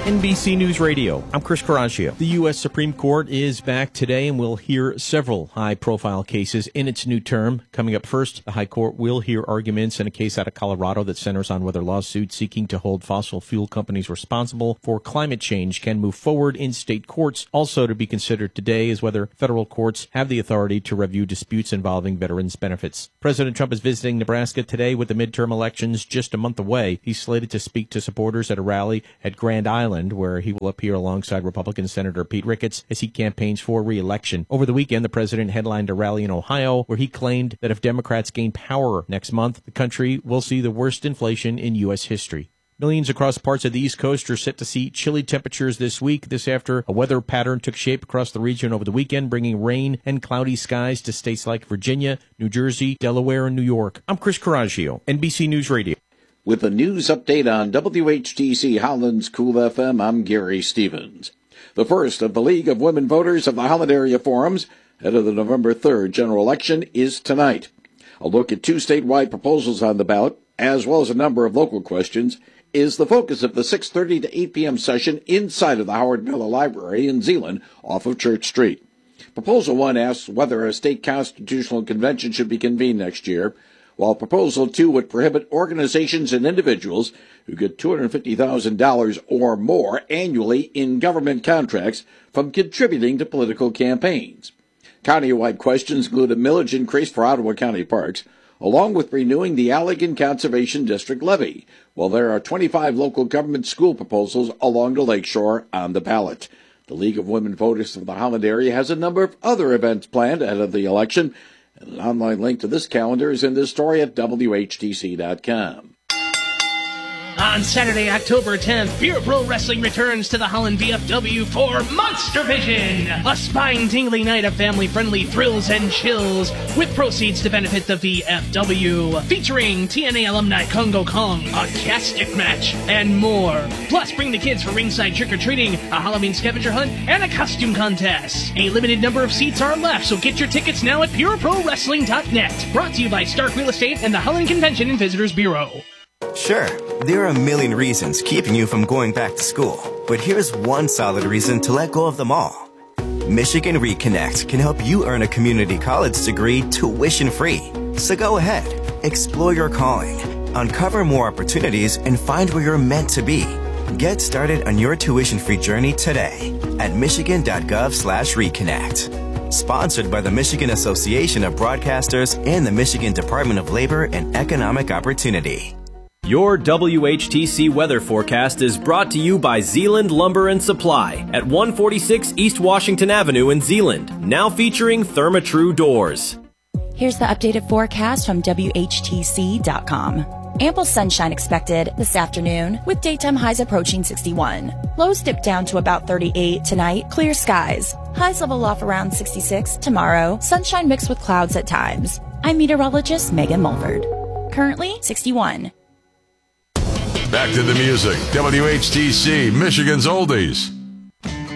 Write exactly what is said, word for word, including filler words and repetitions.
N B C News Radio, I'm Chris Coraggio. The U S Supreme Court is back today and will hear several high-profile cases in its new term. Coming up first, the High Court will hear arguments in a case out of Colorado that centers on whether lawsuits seeking to hold fossil fuel companies responsible for climate change can move forward in state courts. Also to be considered today is whether federal courts have the authority to review disputes involving veterans' benefits. President Trump is visiting Nebraska today with the midterm elections just a month away. He's slated to speak to supporters at a rally at Grand Island, where he will appear alongside Republican Senator Pete Ricketts as he campaigns for re-election. Over the weekend, the president headlined a rally in Ohio where he claimed that if Democrats gain power next month, the country will see the worst inflation in U S history. Millions across parts of the East Coast are set to see chilly temperatures this week. This after a weather pattern took shape across the region over the weekend, bringing rain and cloudy skies to states like Virginia, New Jersey, Delaware, and New York. I'm Chris Coraggio, N B C News Radio. With a news update on W H T C Holland's Cool F M, I'm Gary Stevens. The first of the League of Women Voters of the Holland Area Forums, ahead of the November third general election, is tonight. A look at two statewide proposals on the ballot, as well as a number of local questions, is the focus of the six thirty to eight p.m. session inside of the Howard Miller Library in Zeeland off of Church Street. Proposal one asks whether a state constitutional convention should be convened next year, while Proposal two would prohibit organizations and individuals who get two hundred fifty thousand dollars or more annually in government contracts from contributing to political campaigns. County-wide questions include a millage increase for Ottawa County parks, along with renewing the Allegan Conservation District levy, while there are twenty-five local government school proposals along the lakeshore on the ballot. The League of Women Voters of the Holland area has a number of other events planned ahead of the election. An online link to this calendar is in this story at W H T C dot com. On Saturday, October tenth, Pure Pro Wrestling returns to the Holland V F W for Monster Vision, a spine-tingling night of family-friendly thrills and chills, with proceeds to benefit the V F W, featuring T N A alumni Congo Kong, a casket match, and more. Plus, bring the kids for ringside trick-or-treating, a Halloween scavenger hunt, and a costume contest. A limited number of seats are left, so get your tickets now at pure pro wrestling dot net. Brought to you by Stark Real Estate and the Holland Convention and Visitors Bureau. Sure, there are a million reasons keeping you from going back to school, but here's one solid reason to let go of them all. Michigan Reconnect can help you earn a community college degree tuition-free. So go ahead, explore your calling, uncover more opportunities, and find where you're meant to be. Get started on your tuition-free journey today at michigan dot gov slash reconnect. Sponsored by the Michigan Association of Broadcasters and the Michigan Department of Labor and Economic Opportunity. Your W H T C weather forecast is brought to you by Zeeland Lumber and Supply at one forty-six East Washington Avenue in Zeeland, now featuring Therma-Tru doors. Here's the updated forecast from W H T C dot com. Ample sunshine expected this afternoon, with daytime highs approaching sixty-one. Lows dip down to about thirty-eight tonight, clear skies. Highs level off around sixty-six tomorrow, sunshine mixed with clouds at times. I'm meteorologist Megan Mulford. Currently sixty-one. Back to the music. W H T C, Michigan's Oldies.